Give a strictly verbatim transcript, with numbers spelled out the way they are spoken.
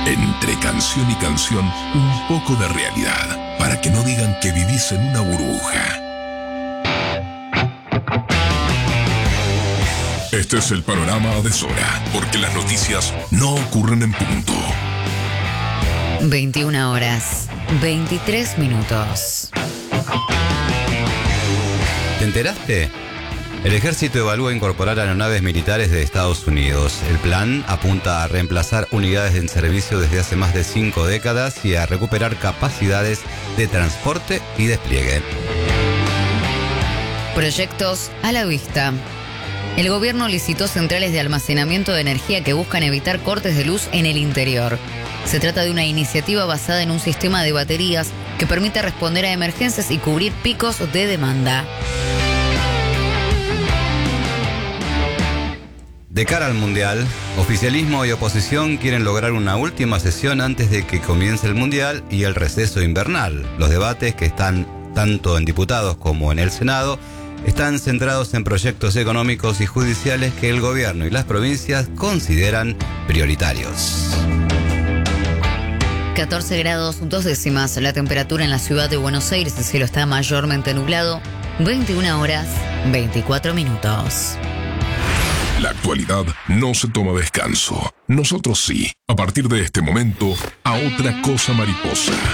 Entre canción y canción, un poco de realidad, para que no digan que vivís en una burbuja. Este es el panorama de Sora, porque las noticias no ocurren en punto. veintiuna horas, veintitrés minutos. ¿Te enteraste? El ejército evalúa incorporar aeronaves militares de Estados Unidos. El plan apunta a reemplazar unidades en servicio desde hace más de cinco décadas y a recuperar capacidades de transporte y despliegue. Proyectos a la vista. El gobierno licitó centrales de almacenamiento de energía que buscan evitar cortes de luz en el interior. Se trata de una iniciativa basada en un sistema de baterías que permite responder a emergencias y cubrir picos de demanda. De cara al Mundial, oficialismo y oposición quieren lograr una última sesión antes de que comience el Mundial y el receso invernal. Los debates, que están tanto en diputados como en el Senado, están centrados en proyectos económicos y judiciales que el gobierno y las provincias consideran prioritarios. catorce grados dos décimas la temperatura en la ciudad de Buenos Aires. El cielo está mayormente nublado. veintiuna horas, veinticuatro minutos. La actualidad no se toma descanso. Nosotros sí. A partir de este momento, a otra cosa mariposa.